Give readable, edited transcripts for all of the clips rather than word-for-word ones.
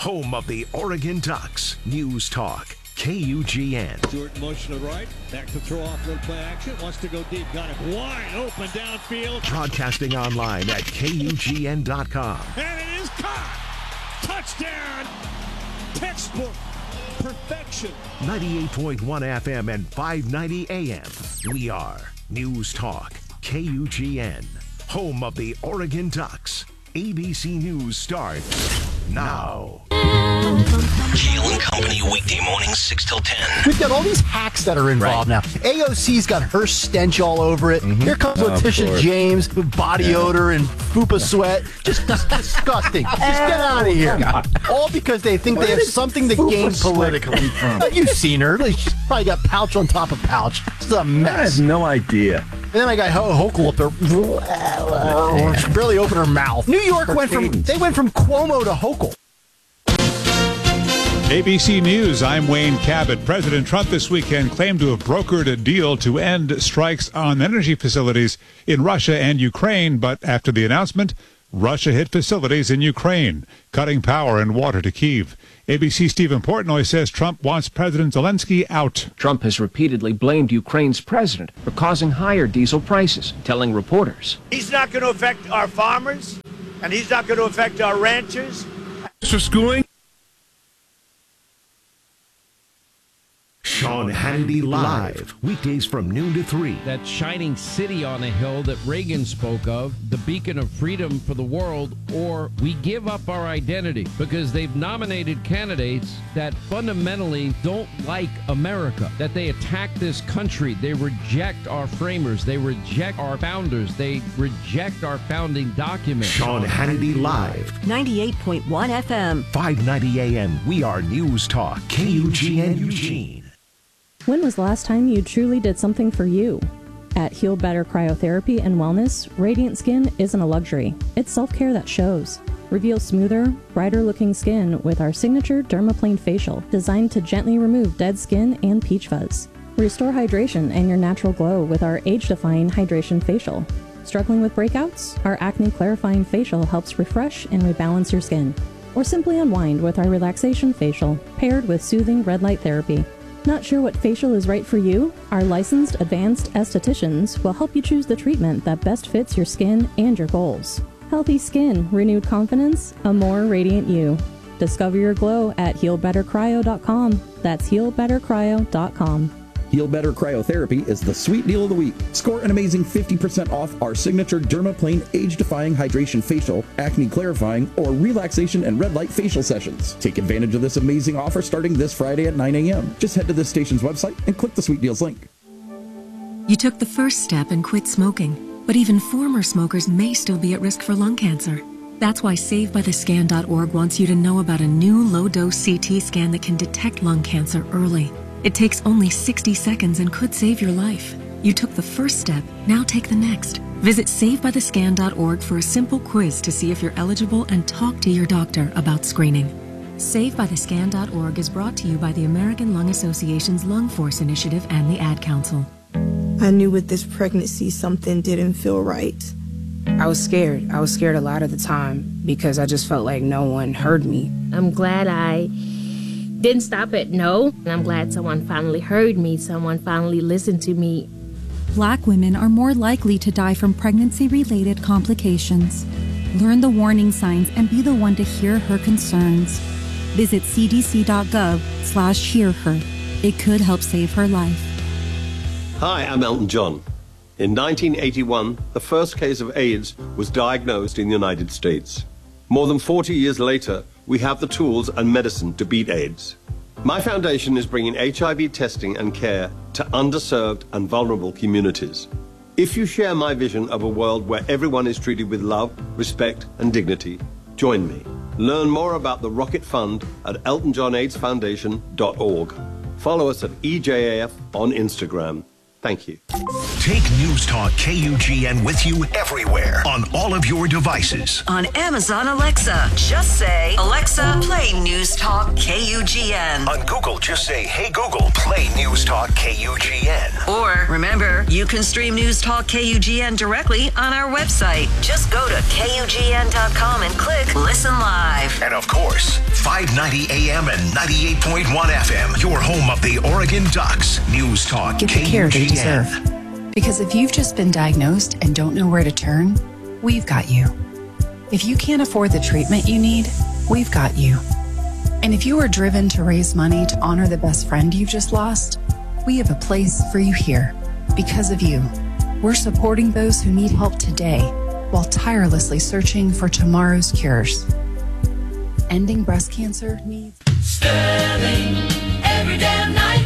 home of the Oregon Ducks. News Talk, KUGN. Stewart motion to right, back to throw off, little play action, wants to go deep, got it wide open downfield. Broadcasting online at KUGN.com. And it is caught! Touchdown! Textbook perfection. 98.1 FM and 590 AM. We are News Talk, KUGN. Home of the Oregon Ducks. ABC News starts now. Keel and Company, weekday mornings, 6 till 10. We've got all these hacks that are involved now. AOC's got her stench all over it. Here comes Letitia James with body odor and fupa sweat. Just disgusting. Just get out of here. All because they think they have something to gain politically from. You've seen her. She's probably got pouch on top of pouch. It's a mess. I have no idea. And then I got Hochul up there. She barely opened her mouth. New York went from Cuomo to Hochul. ABC News, I'm Wayne Cabot. President Trump this weekend claimed to have brokered a deal to end strikes on energy facilities in Russia and Ukraine, but after the announcement, Russia hit facilities in Ukraine, cutting power and water to Kyiv. ABC's Stephen Portnoy says Trump wants President Zelensky out. Trump has repeatedly blamed Ukraine's president for causing higher diesel prices, telling reporters, "He's not going to affect our farmers, and he's not going to affect our ranchers." For schooling? Sean Hannity Live, weekdays from noon to 3. That shining city on a hill that Reagan spoke of, the beacon of freedom for the world, or we give up our identity because they've nominated candidates that fundamentally don't like America, that they attack this country, they reject our framers, they reject our founders, they reject our founding documents. Sean Hannity Live, 98.1 FM, 590 AM. We are News Talk, KUGN Eugene. When was the last time you truly did something for you? At Heal Better Cryotherapy and Wellness, radiant skin isn't a luxury. It's self-care that shows. Reveal smoother, brighter-looking skin with our signature Dermaplane Facial, designed to gently remove dead skin and peach fuzz. Restore hydration and your natural glow with our age-defying Hydration Facial. Struggling with breakouts? Our Acne Clarifying Facial helps refresh and rebalance your skin. Or simply unwind with our Relaxation Facial, paired with soothing red light therapy. Not sure what facial is right for you? Our licensed advanced estheticians will help you choose the treatment that best fits your skin and your goals. Healthy skin, renewed confidence, a more radiant you. Discover your glow at healbettercryo.com. That's healbettercryo.com. Heal Better Cryotherapy is the sweet deal of the week. Score an amazing 50% off our signature Dermaplane Age-Defying Hydration Facial, Acne Clarifying, or Relaxation and Red Light Facial sessions. Take advantage of this amazing offer starting this Friday at 9 a.m. Just head to this station's website and click the Sweet Deals link. You took the first step and quit smoking, but even former smokers may still be at risk for lung cancer. That's why SaveByTheScan.org wants you to know about a new low-dose CT scan that can detect lung cancer early. It takes only 60 seconds and could save your life. You took the first step, now take the next. Visit SaveByTheScan.org for a simple quiz to see if you're eligible and talk to your doctor about screening. SaveByTheScan.org is brought to you by the American Lung Association's Lung Force Initiative and the Ad Council. I knew with this pregnancy something didn't feel right. I was scared. I was scared a lot of the time because I just felt like no one heard me. I'm glad I didn't stop at no. And I'm glad someone finally heard me, someone finally listened to me. Black women are more likely to die from pregnancy-related complications. Learn the warning signs and be the one to hear her concerns. Visit cdc.gov/hearher. It could help save her life. Hi, I'm Elton John. In 1981, the first case of AIDS was diagnosed in the United States. More than 40 years later, we have the tools and medicine to beat AIDS. My foundation is bringing HIV testing and care to underserved and vulnerable communities. If you share my vision of a world where everyone is treated with love, respect, and dignity, join me. Learn more about the Rocket Fund at eltonjohnaidesfoundation.org. Follow us at EJAF on Instagram. Thank you. Take News Talk KUGN with you everywhere on all of your devices. On Amazon Alexa, just say, Alexa, Alexa, play News Talk KUGN. On Google, just say, "Hey Google, play News Talk KUGN." Or, remember, you can stream News Talk KUGN directly on our website. Just go to KUGN.com and click Listen Live. And of course, 590 AM and 98.1 FM, your home of the Oregon Ducks. News Talk Get the care they KUGN. deserve. Because if you've just been diagnosed and don't know where to turn, we've got you. If you can't afford the treatment you need, we've got you. And if you are driven to raise money to honor the best friend you've just lost, we have a place for you here. Because of you, we're supporting those who need help today while tirelessly searching for tomorrow's cures. Ending breast cancer needs Sterling, every damn night,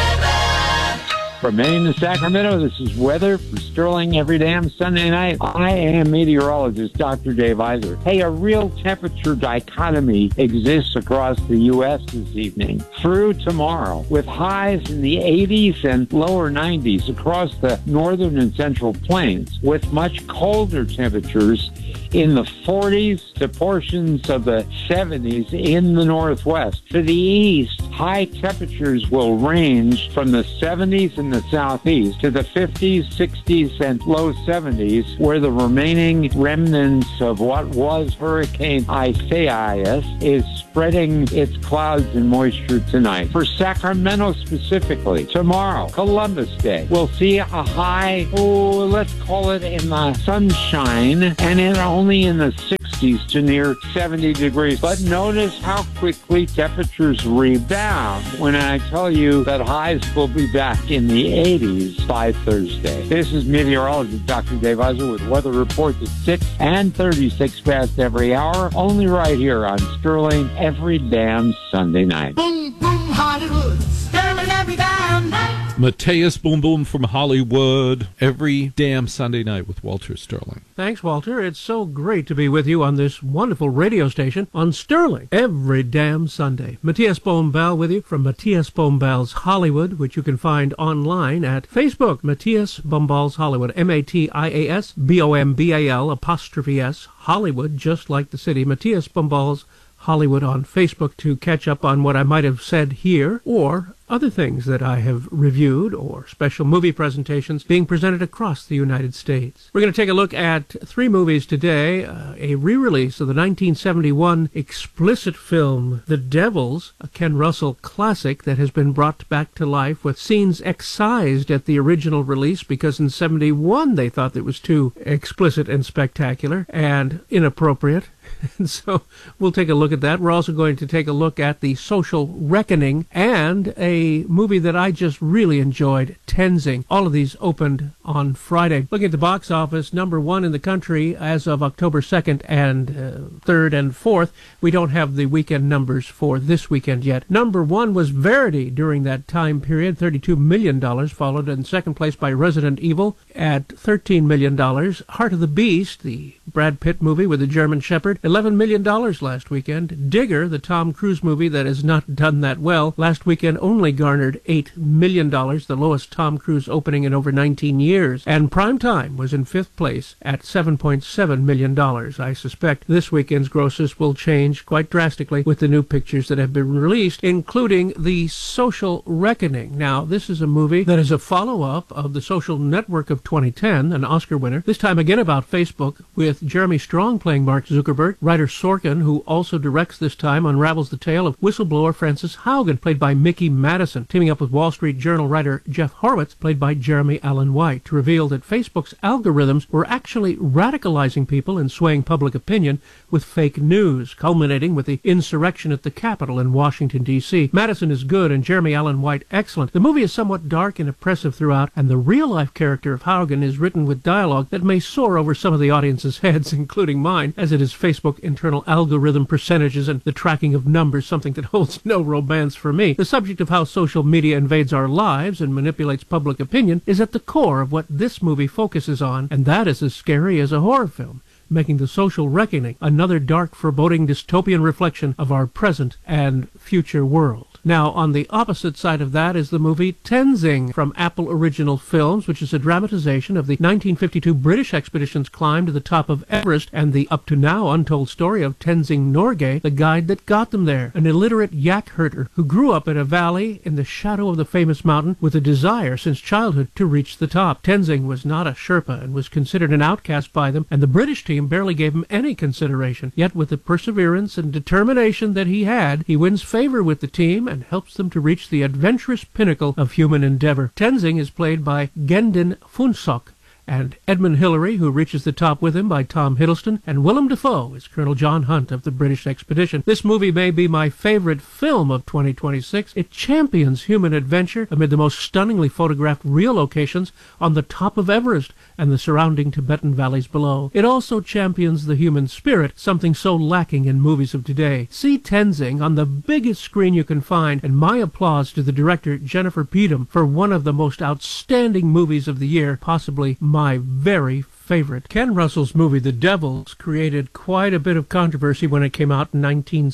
From Maine to Sacramento, this is weather for Sterling every damn Sunday night. I am meteorologist Dr. Dave Iser. Hey, a real temperature dichotomy exists across the U.S. this evening through tomorrow, with highs in the 80s and lower 90s across the northern and central plains, with much colder temperatures in the 40s to portions of the 70s in the northwest. To the east, high temperatures will range from the 70s in the southeast to the 50s, 60s, and low 70s, where the remaining remnants of what was Hurricane Isaias is spreading its clouds and moisture tonight. For Sacramento specifically, tomorrow, Columbus Day, we'll see a high, let's call it in the sunshine, and it only in the 60s to near 70 degrees. But notice how quickly temperatures rebound when I tell you that highs will be back in the 80s by Thursday. This is meteorologist Dr. Dave Iser with weather reports at 6 and 36 past every hour, only right here on Sterling every damn Sunday night. Boom, boom, Hollywood. Sterling every damn night. Mateus Boom Boom from Hollywood every damn Sunday night with Walter Sterling. Thanks, Walter. It's so great to be with you on this wonderful radio station on Sterling every damn Sunday. Matthias Bombal with you from Matthias Bombal's Hollywood, which you can find online at Facebook. Matthias Bombal's Hollywood, Matias Bombal''S Hollywood, just like the city. Matthias Bombal's Hollywood on Facebook to catch up on what I might have said here or other things that I have reviewed or special movie presentations being presented across the United States. We're going to take a look at 3 movies today. A re-release of the 1971 explicit film The Devils, a Ken Russell classic that has been brought back to life with scenes excised at the original release because in 71 they thought it was too explicit and spectacular and inappropriate. And so we'll take a look at that. We're also going to take a look at The Social Reckoning and a movie that I just really enjoyed, Tenzing. All of these opened on Friday. Looking at the box office, number 1 in the country as of October 2nd and 3rd and 4th. We don't have the weekend numbers for this weekend yet. Number 1 was Verity during that time period, $32 million, followed in second place by Resident Evil at $13 million. Heart of the Beast, the Brad Pitt movie with the German Shepherd, $11 million last weekend. Digger, the Tom Cruise movie that has not done that well, last weekend only garnered $8 million, the lowest Tom Cruise opening in over 19 years. And Primetime was in 5th place at $7.7 million. I suspect this weekend's grosses will change quite drastically with the new pictures that have been released, including The Social Reckoning. Now, this is a movie that is a follow-up of The Social Network of 2010, an Oscar winner, this time again about Facebook, with Jeremy Strong playing Mark Zuckerberg. Ryder Sorkin, who also directs this time, unravels the tale of whistleblower Frances Haugen, played by Mickey Madison, teaming up with Wall Street Journal writer Jeff Horowitz, played by Jeremy Allen White, to reveal that Facebook's algorithms were actually radicalizing people and swaying public opinion with fake news, culminating with the insurrection at the Capitol in Washington, D.C. Madison is good and Jeremy Allen White excellent. The movie is somewhat dark and oppressive throughout, and the real-life character of Haugen is written with dialogue that may soar over some of the audience's heads, including mine, as it is Facebook internal algorithm percentages and the tracking of numbers, something that holds no romance for me. The subject of how social media invades our lives and manipulates public opinion is at the core of what this movie focuses on, and that is as scary as a horror film. making the social reckoning another dark, foreboding, dystopian reflection of our present and future world. Now, on the opposite side of that is the movie Tenzing from Apple Original Films, which is a dramatization of the 1952 British expedition's climb to the top of Everest and the up-to-now untold story of Tenzing Norgay, the guide that got them there, an illiterate yak herder who grew up in a valley in the shadow of the famous mountain with a desire since childhood to reach the top. Tenzing was not a Sherpa and was considered an outcast by them, and the British team barely gave him any consideration. Yet with the perseverance and determination that he had, he wins favor with the team and helps them to reach the adventurous pinnacle of human endeavor. Tenzing is played by Gendon Funsok, and Edmund Hillary, who reaches the top with him, by Tom Hiddleston, and Willem Dafoe is Colonel John Hunt of the British expedition. This movie may be my favorite film of 2026. It champions human adventure amid the most stunningly photographed real locations on the top of Everest and the surrounding Tibetan valleys below. It also champions the human spirit, something so lacking in movies of today. See Tenzing on the biggest screen you can find, and my applause to the director Jennifer Peedham for one of the most outstanding movies of the year, possibly my very favorite. Ken Russell's movie The Devils created quite a bit of controversy when it came out in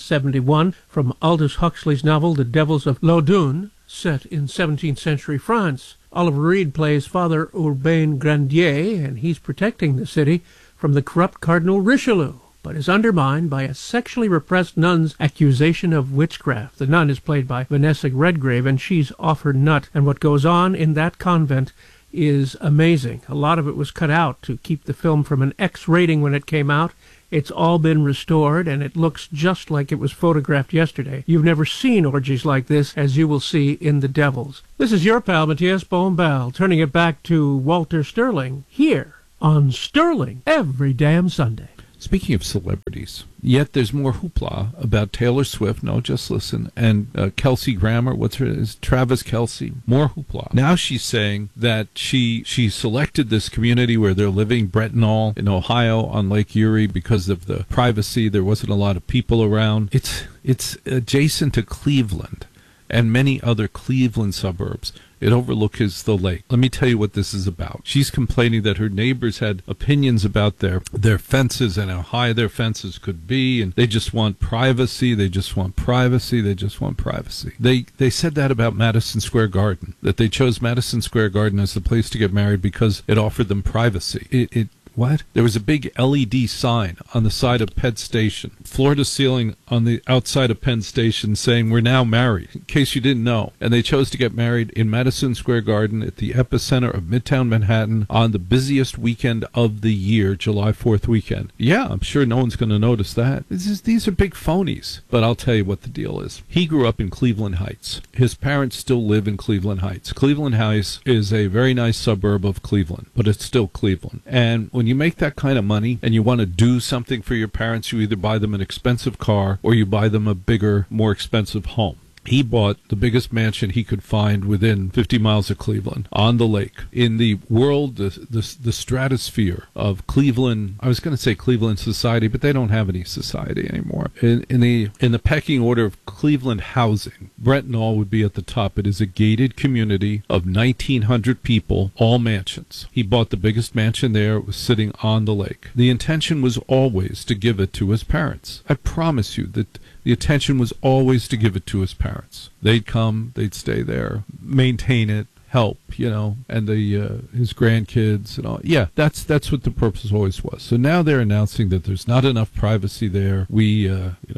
1971 from Aldous Huxley's novel The Devils of Loudun, set in 17th century France. Oliver Reed plays Father Urbain Grandier, and he's protecting the city from the corrupt Cardinal Richelieu, but is undermined by a sexually repressed nun's accusation of witchcraft. The nun is played by Vanessa Redgrave, and she's off her nut, and what goes on in that convent is amazing. A lot of it was cut out to keep the film from an X rating when it came out. It's all been restored, and it looks just like it was photographed yesterday. You've never seen orgies like this, as you will see in The Devils. This is your pal, Matthias Bombal, turning it back to Walter Sterling, here on Sterling Every Damn Sunday. Speaking of celebrities, yet there's more hoopla about Taylor Swift, no, just listen, and Kelsey Grammer, Travis Kelce, more hoopla. Now she's saying that she selected this community where they're living, Brettonall in Ohio on Lake Erie, because of the privacy. There wasn't a lot of people around. It's adjacent to Cleveland and many other Cleveland suburbs. It overlooks the lake. Let me tell you what this is about. She's complaining that her neighbors had opinions about their fences and how high their fences could be, and they just want privacy. They just want privacy. They just want privacy. They said that about Madison Square Garden, that they chose Madison Square Garden as the place to get married because it offered them privacy. What? There was a big LED sign on the side of Penn Station, floor to ceiling on the outside of Penn Station, saying we're now married, in case you didn't know. And they chose to get married in Madison Square Garden at the epicenter of Midtown Manhattan on the busiest weekend of the year, July 4th weekend. Yeah, I'm sure no one's going to notice that. These are big phonies. But I'll tell you what the deal is. He grew up in Cleveland Heights. His parents still live in Cleveland Heights. Cleveland Heights is a very nice suburb of Cleveland, but it's still Cleveland. And when you make that kind of money and you want to do something for your parents, you either buy them an expensive car or you buy them a bigger, more expensive home. He bought the biggest mansion he could find within 50 miles of Cleveland on the lake. In the world, the stratosphere of Cleveland, I was going to say Cleveland society, but they don't have any society anymore. In the pecking order of Cleveland housing, Brettonall would be at the top. It is a gated community of 1,900 people, all mansions. He bought the biggest mansion there. It was sitting on the lake. The intention was always to give it to his parents. I promise you that the intention was always to give it to his parents. They'd come, they'd stay there, maintain it, help, and his grandkids and all. Yeah, that's what the purpose always was. So now they're announcing that there's not enough privacy there. We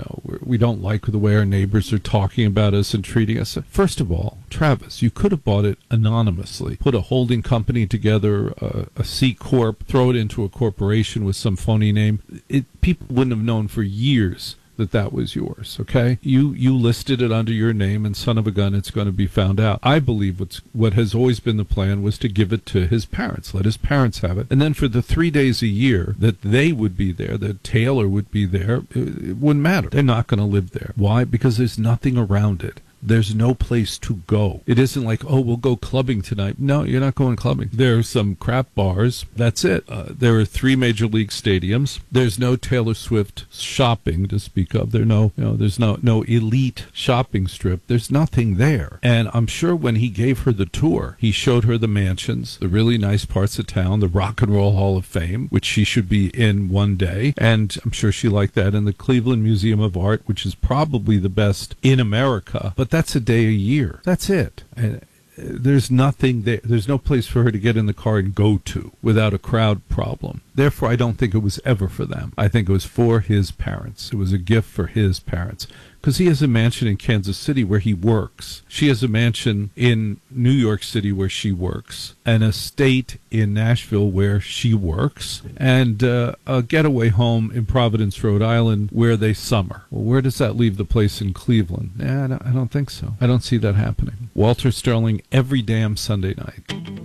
don't like the way our neighbors are talking about us and treating us. First of all, Travis, you could have bought it anonymously, put a holding company together, a C corp, throw it into a corporation with some phony name. People wouldn't have known for years that was yours, okay? You listed it under your name, and son of a gun, it's going to be found out. I believe what has always been the plan was to give it to his parents, let his parents have it, and then for the 3 days a year that they would be there, that Taylor would be there, it wouldn't matter. They're not going to live there. Why? Because there's nothing around it. There's no place to go. It isn't like, oh, we'll go clubbing tonight. No, you're not going clubbing. There are some crap bars. That's it. There are 3 major league stadiums. There's no Taylor Swift shopping to speak of. There's no elite shopping strip. There's nothing there. And I'm sure when he gave her the tour, he showed her the mansions, the really nice parts of town, the Rock and Roll Hall of Fame, which she should be in one day. And I'm sure she liked that. And the Cleveland Museum of Art, which is probably the best in America. But that's a day a year. That's it. And there's nothing there. There's no place for her to get in the car and go to without a crowd problem. Therefore, I don't think it was ever for them. I think it was for his parents. It was a gift for his parents. Because he has a mansion in Kansas City where he works. She has a mansion in New York City where she works. An estate in Nashville where she works. And a getaway home in Providence, Rhode Island where they summer. Well, where does that leave the place in Cleveland? I don't think so. I don't see that happening. Walter Sterling every damn Sunday night.